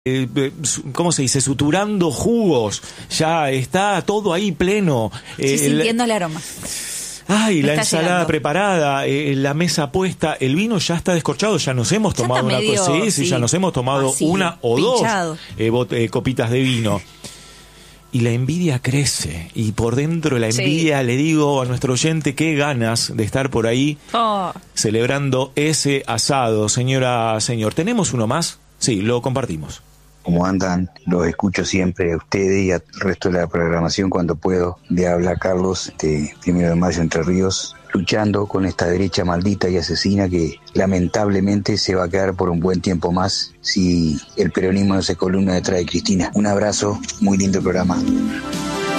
¿cómo se dice? Suturando jugos, ya está todo ahí pleno. Sí, sintiendo el aroma. Ay, la está ensalada llegando. preparada, la mesa puesta, el vino ya está descorchado, ya nos hemos Ya tomado está una medio, cosa, sí, sí, ya nos hemos tomado así, una o pinchado. dos copitas de vino. Y la envidia crece, y por dentro de la envidia le digo a nuestro oyente qué ganas de estar por ahí celebrando ese asado, señora, señor. ¿Tenemos uno más? Sí, lo compartimos. ¿Cómo andan? Los escucho siempre a ustedes y al resto de la programación cuando puedo. Le habla Carlos, 1 de mayo, Entre Ríos, luchando con esta derecha maldita y asesina que lamentablemente se va a quedar por un buen tiempo más si el peronismo no se columna detrás de Cristina. Un abrazo, muy lindo programa.